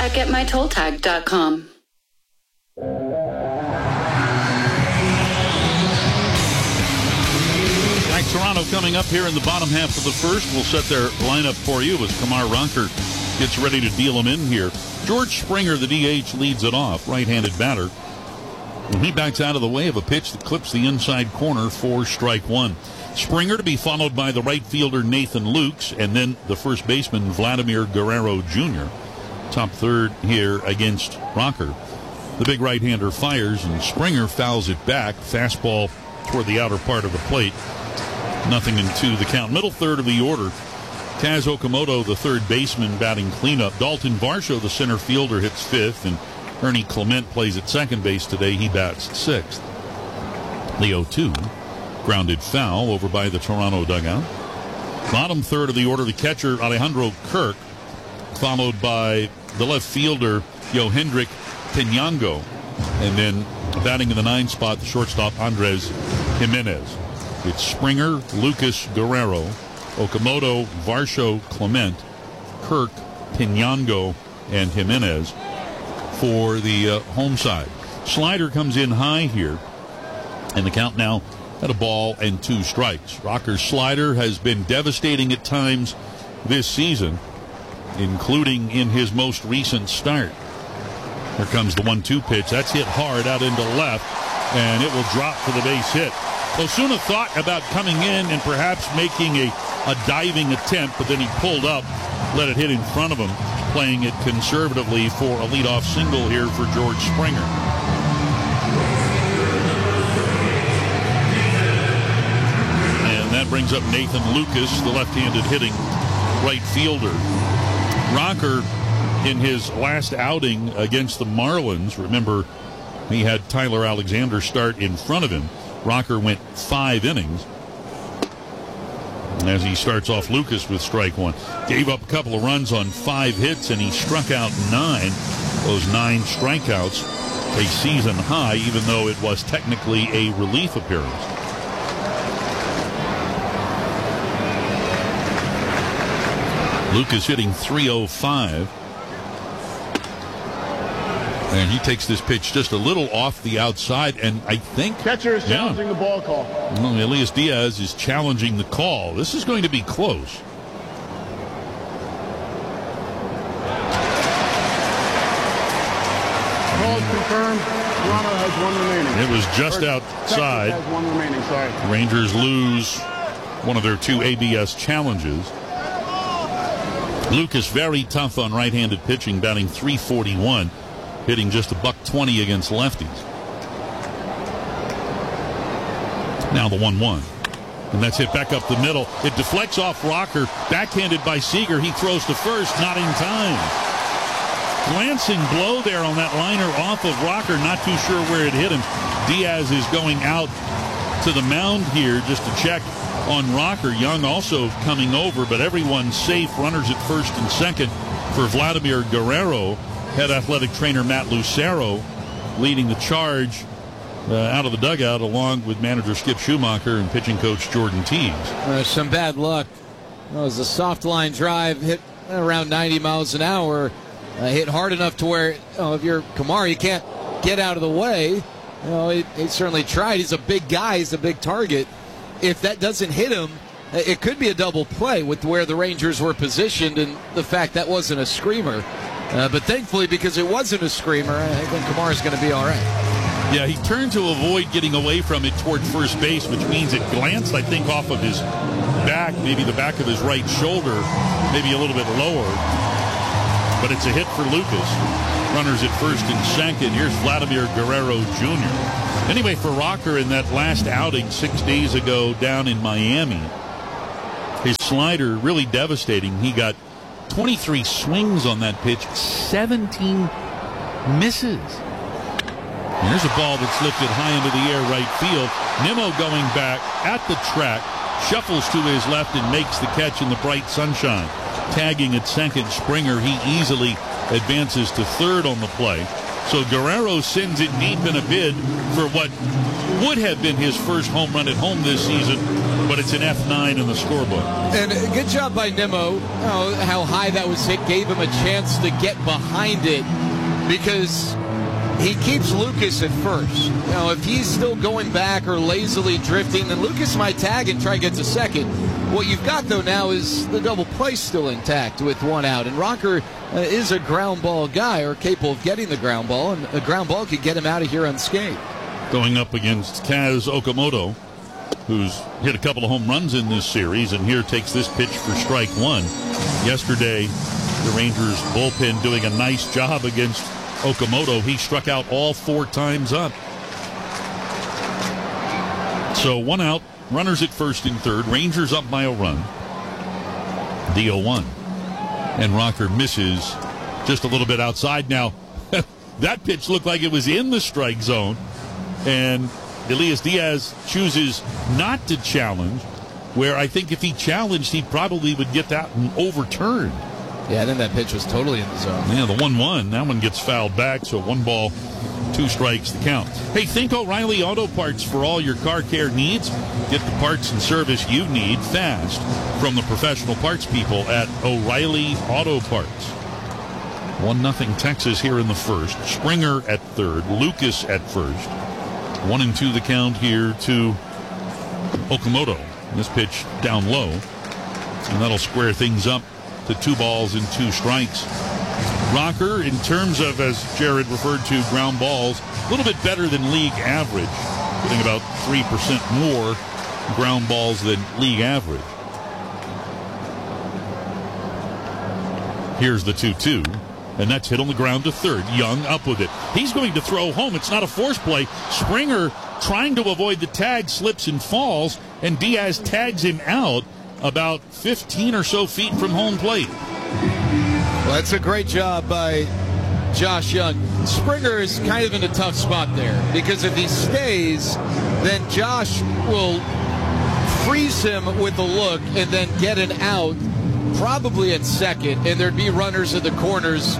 at getmytolltag.com. Toronto coming up here in the bottom half of the first. We'll set their lineup for you as Kumar Rocker gets ready to deal them in here. George Springer, the DH, leads it off, right-handed batter. And he backs out of the way of a pitch that clips the inside corner for strike one. Springer to be followed by the right fielder Nathan Lukes, and then the first baseman Vladimir Guerrero Jr. Top third here against Rocker. The big right-hander fires, and Springer fouls it back. Fastball toward the outer part of the plate. 0-2 the count. Middle third of the order. Kaz Okamoto, the third baseman, batting cleanup. Dalton Varsho, the center fielder, hits fifth, and Ernie Clement plays at second base today. He bats sixth. The 0-2. Grounded foul over by the Toronto dugout. Bottom third of the order, the catcher Alejandro Kirk, followed by the left fielder Yohendrick Pinango, and then batting in the 9 spot, the shortstop Andres Jimenez. It's Springer, Lucas, Guerrero, Okamoto, Varsho, Clement, Kirk, Pinango, and Jimenez for the home side. Slider comes in high here, and the count now at 1-2 strikes. Rocker's slider has been devastating at times this season, including in his most recent start. Here comes the 1-2 pitch. That's hit hard out into left, and it will drop for the base hit. Osuna thought about coming in and perhaps making a diving attempt, but then he pulled up, let it hit in front of him, playing it conservatively for a leadoff single here for George Springer. And that brings up Nathan Lucas, the left-handed hitting right fielder. Rocker, in his last outing against the Marlins, remember he had Tyler Alexander start in front of him. Rocker went 5 innings as he starts off Lucas with strike one. Gave up a couple of runs on 5 hits, and he struck out 9. Those 9 strikeouts, a season high, even though it was technically a relief appearance. Lucas hitting .305. And he takes this pitch just a little off the outside, and I think catcher is challenging the ball call. Well, Elias Diaz is challenging the call. This is going to be close. Call is confirmed. Toronto has 1 remaining. It was just outside. Texas has 1 remaining. Sorry. Rangers lose one of their 2 ABS challenges. Lucas very tough on right-handed pitching, batting .341. Hitting just $120 against lefties. Now the 1-1. And that's hit back up the middle. It deflects off Rocker. Backhanded by Seager. He throws to first. Not in time. Glancing blow there on that liner off of Rocker. Not too sure where it hit him. Diaz is going out to the mound here just to check on Rocker. Young also coming over, but everyone's safe. Runners at first and second for Vladimir Guerrero. Head athletic trainer Matt Lucero leading the charge out of the dugout, along with manager Skip Schumacher and pitching coach Jordan Teagues. Some bad luck. It was a soft line drive, hit around 90 miles an hour, hit hard enough to where if you're Kumar, you can't get out of the way. He certainly tried. He's a big guy. He's a big target. If that doesn't hit him, it could be a double play with where the Rangers were positioned and the fact that wasn't a screamer. But thankfully, because it wasn't a screamer, I think Kumar's going to be all right. Yeah, he turned to avoid getting away from it toward first base, which means it glanced, I think, off of his back, maybe the back of his right shoulder, maybe a little bit lower. But it's a hit for Lucas. Runners at first and second. Here's Vladimir Guerrero Jr. Anyway, for Rocker in that last outing 6 days ago down in Miami, his slider really devastating. He got 23 swings on that pitch, 17 misses. And here's a ball that's lifted high into the air right field. Nimmo going back at the track, shuffles to his left and makes the catch in the bright sunshine. Tagging at second, Springer, he easily advances to third on the play. So Guerrero sends it deep in a bid for what would have been his first home run at home this season but it's an F9 in the scorebook. And a good job by Nimmo. How high that was hit gave him a chance to get behind it, because he keeps Lucas at first. If he's still going back or lazily drifting, then Lucas might tag and try to get to second. What you've got, though, now is the double play still intact with one out. And Rocker is a ground ball guy, or capable of getting the ground ball, and a ground ball could get him out of here unscathed. Going up against Kaz Okamoto, who's hit a couple of home runs in this series, and here takes this pitch for strike one. Yesterday, the Rangers bullpen doing a nice job against Okamoto. He struck out all 4 times up. So 1 out, runners at first and third. Rangers up by a run. The 0-1. And Rocker misses just a little bit outside. Now, that pitch looked like it was in the strike zone. And Elias Diaz chooses not to challenge, where I think if he challenged, he probably would get that one overturned. Yeah, I think that pitch was totally in the zone. Yeah, the 1-1. That one gets fouled back, so 1 ball, 2 strikes to count. Hey, think O'Reilly Auto Parts for all your car care needs. Get the parts and service you need fast from the professional parts people at O'Reilly Auto Parts. 1-0 Texas here in the first. Springer at third. Lucas at first. 1-2 the count here to Okamoto. This pitch down low, and that'll square things up to 2 balls and 2 strikes. Rocker, in terms of, as Jared referred to, ground balls, a little bit better than league average, getting about 3% more ground balls than league average. Here's the 2-2. And that's hit on the ground to third. Young up with it. He's going to throw home. It's not a force play. Springer, trying to avoid the tag, slips and falls, and Diaz tags him out about 15 or so feet from home plate. Well, that's a great job by Josh Young. Springer is kind of in a tough spot there, because if he stays, then Josh will freeze him with a look and then get an out, probably at second, and there'd be runners at the corners.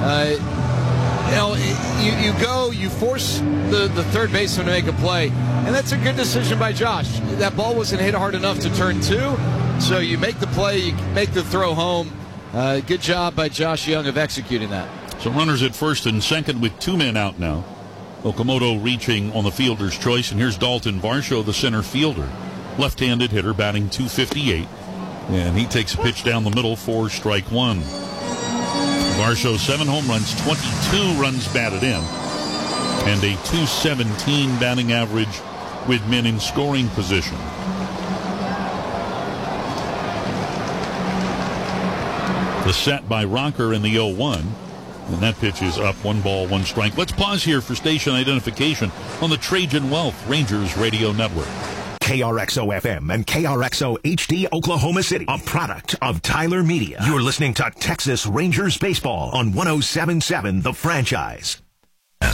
You force the third baseman to make a play, and that's a good decision by Josh. That ball wasn't hit hard enough to turn 2, so you make the play, you make the throw home. Good job by Josh Young of executing that. So runners at first and second with 2 men out now. Okamoto reaching on the fielder's choice, and here's Dalton Varsho, the center fielder. Left-handed hitter, batting .258. And he takes a pitch down the middle for strike 1. Varsho, 7 home runs, 22 runs batted in, and a .217 batting average with men in scoring position. The set by Rocker in the 0-1, and that pitch is up, 1 ball, 1 strike. Let's pause here for station identification on the Trajan Wealth Rangers Radio Network. KRXO-FM and KRXO HD Oklahoma City, a product of Tyler Media. You're listening to Texas Rangers Baseball on 107.7 The Franchise. The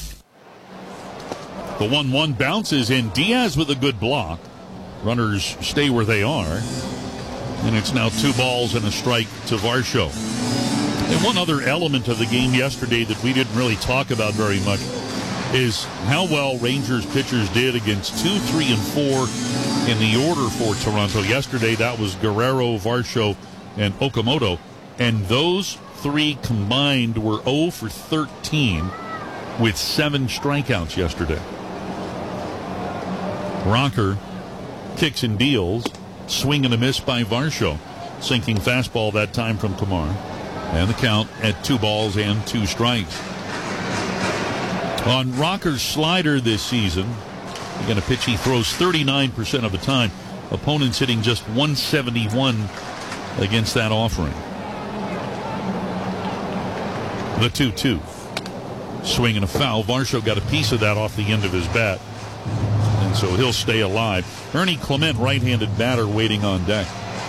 1-1 bounces in. Diaz with a good block. Runners stay where they are. And it's now 2 balls and a strike to Varsho. And one other element of the game yesterday that we didn't really talk about very much is how well Rangers pitchers did against 2, 3, and 4 in the order for Toronto. Yesterday, that was Guerrero, Varsho, and Okamoto. And those 3 combined were 0 for 13 with 7 strikeouts yesterday. Rocker kicks and deals. Swing and a miss by Varsho. Sinking fastball that time from Kumar. And the count at 2 balls and 2 strikes. On Rocker's slider this season, again, a pitch he throws 39% of the time. Opponents hitting just 171 against that offering. The 2-2. Swing and a foul. Varsho got a piece of that off the end of his bat, and so he'll stay alive. Ernie Clement, right-handed batter, waiting on deck.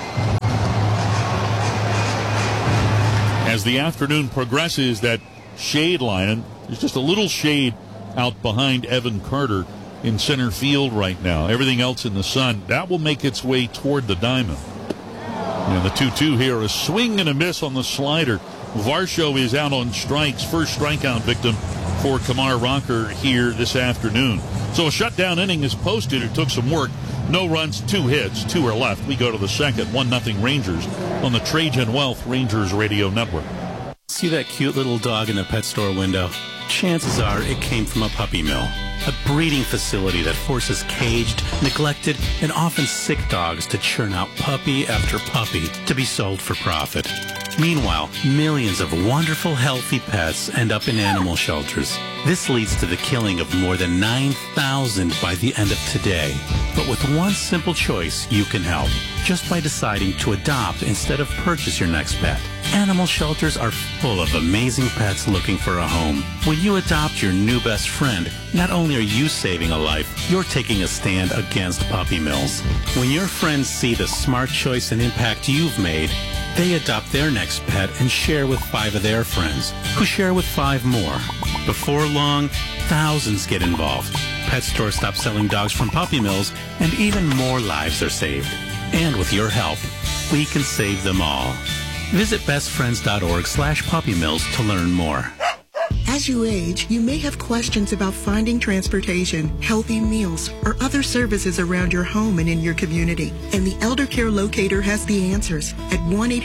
As the afternoon progresses, that shade line, and there's just a little shade out behind Evan Carter in center field right now. Everything else in the sun. That will make its way toward the diamond. And the 2-2 here, a swing and a miss on the slider. Varsho is out on strikes. First strikeout victim for Kamar Ronker here this afternoon. So a shutdown inning is posted. It took some work. No runs, 2 hits, 2 are left. We go to the second, 1-0 Rangers on the Trajan Wealth Rangers Radio Network. See that cute little dog in the pet store window? Chances are it came from a puppy mill, a breeding facility that forces caged, neglected, and often sick dogs to churn out puppy after puppy to be sold for profit. Meanwhile, millions of wonderful, healthy pets end up in animal shelters. This leads to the killing of more than 9,000 by the end of today. But with one simple choice, you can help, just by deciding to adopt instead of purchase your next pet. Animal shelters are full of amazing pets looking for a home. When you adopt your new best friend, not only are you saving a life, you're taking a stand against puppy mills. When your friends see the smart choice and impact you've made, they adopt their next pet and share with 5 of their friends, who share with 5 more. Before long, thousands get involved. Pet stores stop selling dogs from puppy mills, and even more lives are saved. And with your help, we can save them all. Visit bestfriends.org/puppymills to learn more. As you age, you may have questions about finding transportation, healthy meals, or other services around your home and in your community. And the Elder Care Locator has the answers at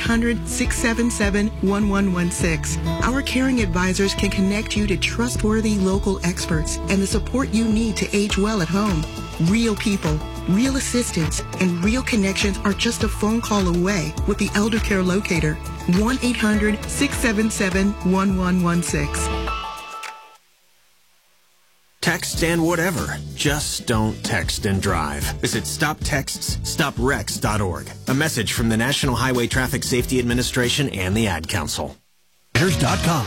1-800-677-1116. Our caring advisors can connect you to trustworthy local experts and the support you need to age well at home. Real people, real assistance, and real connections are just a phone call away with the Elder Care Locator. 1-800-677-1116. Text and whatever. Just don't text and drive. Visit StopTextsStopWrecks.org. A message from the National Highway Traffic Safety Administration and the Ad Council. Rangers.com.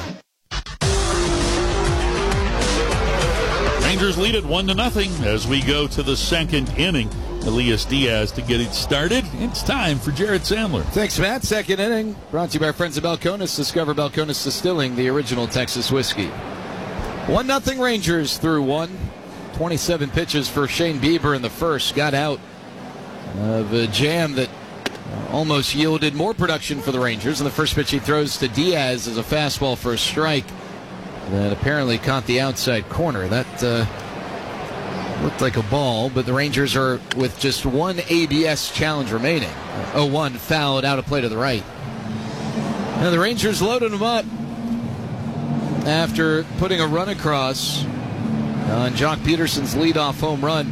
Rangers lead it 1-0 as we go to the second inning. Elias Diaz to get it started. It's time for Jared Sandler. Thanks, Matt. Second inning brought to you by our friends at Balcones. Discover Balcones Distilling, the original Texas whiskey. 1-0 Rangers through 27 pitches for Shane Bieber in the first. Got out of a jam that almost yielded more production for the Rangers. And the first pitch he throws to Diaz is a fastball for a strike that apparently caught the outside corner. That looked like a ball, but the Rangers are with just one ABS challenge remaining. 0-1 fouled out of play to the right. Now the Rangers loaded him up after putting a run across on Jock Peterson's leadoff home run.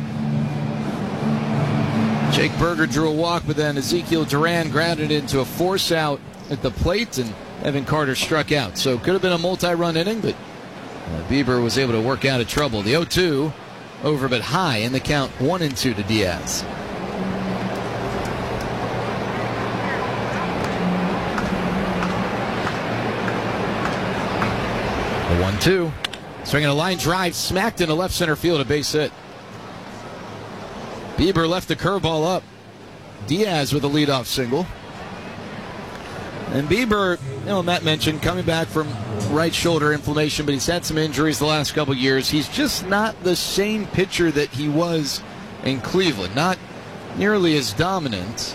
Jake Berger drew a walk, but then Ezekiel Duran grounded into a force out at the plate, and Evan Carter struck out. So it could have been a multi-run inning, but Bieber was able to work out of trouble. The 0-2 over but high in the count, 1-2 to Diaz. The 1-2. Swinging a line drive, smacked into left center field, a base hit. Bieber left the curveball up. Diaz with a leadoff single. And Bieber, Matt mentioned, coming back from right shoulder inflammation, but he's had some injuries the last couple years. He's just not the same pitcher that he was in Cleveland. Not nearly as dominant.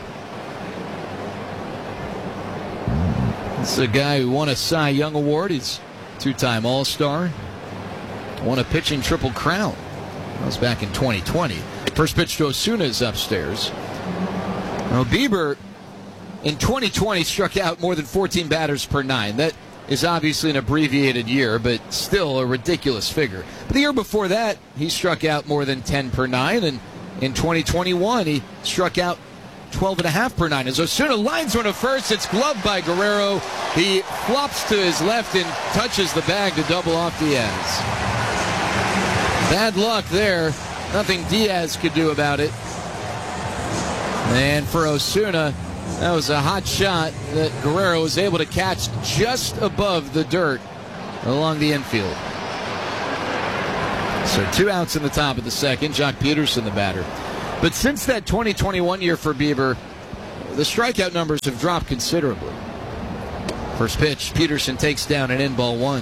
This is a guy who won a Cy Young Award. He's two-time All-Star. Won a pitching Triple Crown. That was back in 2020. First pitch to Osuna is upstairs. Now, Bieber in 2020 struck out more than 14 batters per 9. That is obviously an abbreviated year, but still a ridiculous figure. But the year before that, he struck out more than 10 per 9, and in 2021, he struck out 12.5 per 9. As Osuna lines one to first, it's gloved by Guerrero. He flops to his left and touches the bag to double off Diaz. Bad luck there. Nothing Diaz could do about it. And for Osuna, that was a hot shot that Guerrero was able to catch just above the dirt along the infield. So 2 outs in the top of the second. Jock Peterson, the batter. But since that 2021 year for Bieber, the strikeout numbers have dropped considerably. First pitch, Peterson takes down an in-ball 1.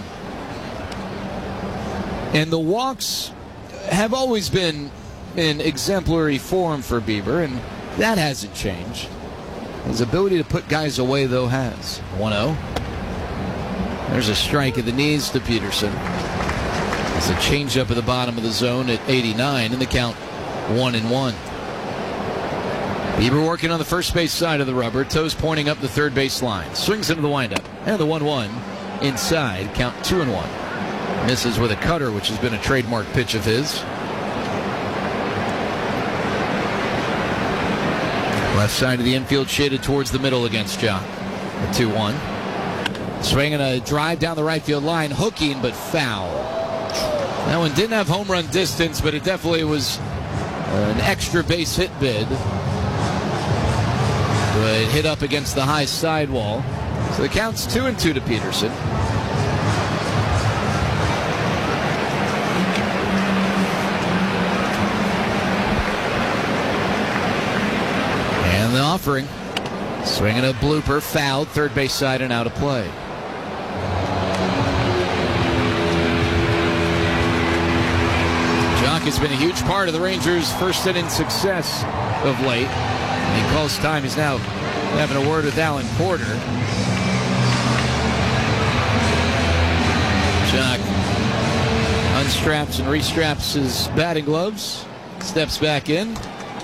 And the walks have always been in exemplary form for Bieber, and that hasn't changed. His ability to put guys away, though, has. 1-0. There's a strike at the knees to Peterson. It's a changeup at the bottom of the zone at 89, and the count 1-1. Bieber working on the first base side of the rubber, toes pointing up the third base line. Swings into the windup, and the 1-1 inside, count 2-1. Misses with a cutter, which has been a trademark pitch of his. Left side of the infield shaded towards the middle against Jock. A 2-1. Swinging a drive down the right field line, hooking but foul. That one didn't have home run distance, but it definitely was an extra base hit bid. But it hit up against the high sidewall. So the count's 2-2 to Peterson. And the offering. Swinging a blooper, fouled, third base side and out of play. Jock has been a huge part of the Rangers' first inning success of late. And he calls time. He's now having a word with Alan Porter. Jock unstraps and restraps his batting gloves. Steps back in.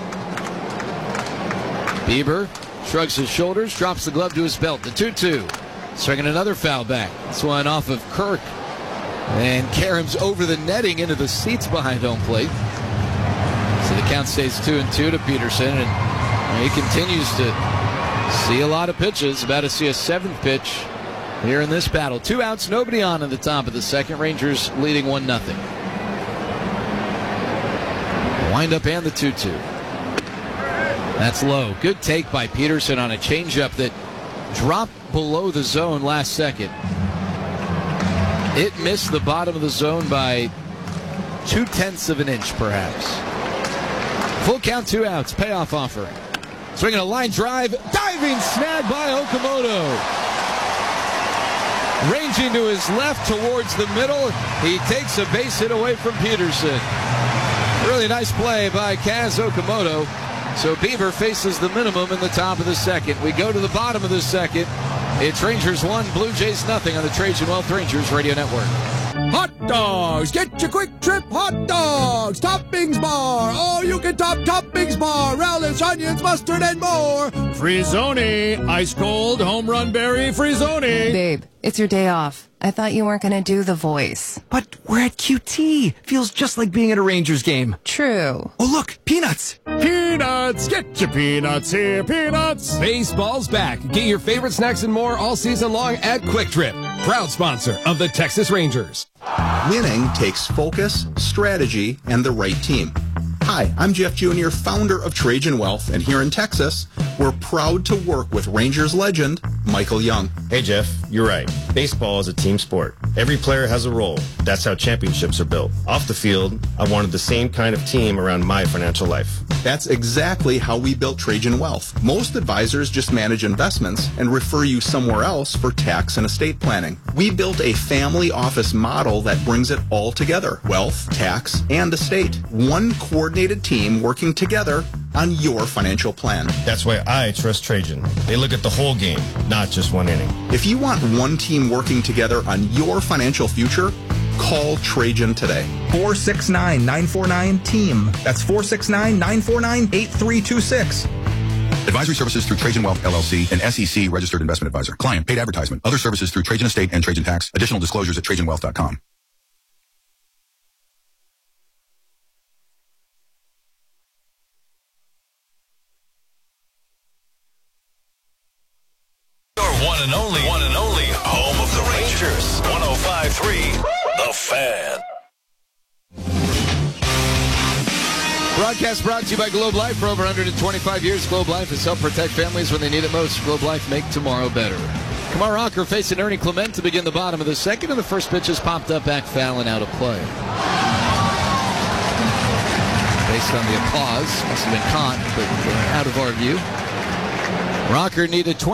Bieber shrugs his shoulders, drops the glove to his belt. The 2-2. Swinging another foul back. This one off of Kirk. And Karam's over the netting into the seats behind home plate. So the count stays 2-2 to Peterson. And he continues to see a lot of pitches. About to see a seventh pitch here in this battle. 2 outs, nobody on at the top of the second. Rangers leading 1-0. Wind up and the 2-2. That's low. Good take by Peterson on a changeup that dropped below the zone last second. It missed the bottom of the zone by 0.2 of an inch, perhaps. Full count, 2 outs. Payoff offering. Swinging a line drive. Diving snag by Okamoto. Ranging to his left towards the middle. He takes a base hit away from Peterson. Really nice play by Kaz Okamoto. So Bieber faces the minimum in the top of the second. We go to the bottom of the second. It's Rangers 1, Blue Jays nothing on the Trajan Wealth Rangers Radio Network. Hot dogs! Get your quick trip hot dogs! Toppings bar! Oh, you can top toppings bar! Relish, onions, mustard, and more! Frizzoni! Ice cold, home run berry Frizzoni! Babe, it's your day off. I thought you weren't going to do the voice. But we're at QT. Feels just like being at a Rangers game. True. Oh, look, peanuts. Peanuts! Get your peanuts here, peanuts! Baseball's back. Get your favorite snacks and more all season long at Quick Trip. Proud sponsor of the Texas Rangers. Winning takes focus, strategy, and the right team. Hi, I'm Jeff Jr., founder of Trajan Wealth, and here in Texas, we're proud to work with Rangers legend, Michael Young. Hey, Jeff, you're right. Baseball is a team sport. Every player has a role. That's how championships are built. Off the field, I wanted the same kind of team around my financial life. That's exactly how we built Trajan Wealth. Most advisors just manage investments and refer you somewhere else for tax and estate planning. We built a family office model that brings it all together. Wealth, tax, and estate. One coordinated team working together on your financial plan. That's why I trust Trajan. They look at the whole game, not just one inning. If you want one team working together on your financial future, call Trajan today. 469-949-TEAM. That's 469-949-8326. Advisory services through Trajan Wealth, LLC, an SEC registered investment advisor. Client paid advertisement. Other services through Trajan Estate and Trajan Tax. Additional disclosures at TrajanWealth.com. One and only home of the Rangers. 105.3 The Fan. Broadcast brought to you by Globe Life. For over 125 years, Globe Life has helped protect families when they need it most. Globe Life, make tomorrow better. Kumar Rocker facing Ernie Clement to begin the bottom of the second, and the first pitch is popped up, back foul, and out of play. Based on the applause, must have been caught, but out of our view. Rocker needed 20.